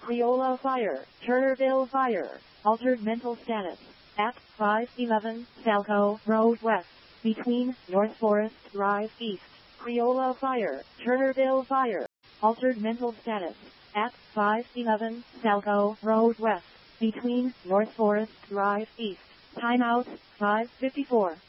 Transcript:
Creola Fire, Turnerville Fire, altered mental status, at 511 Salco Road West, between North Forest Drive East. Creola Fire, Turnerville Fire, altered mental status, at 511 Salco Road West, between North Forest Drive East. Timeout, 5:54.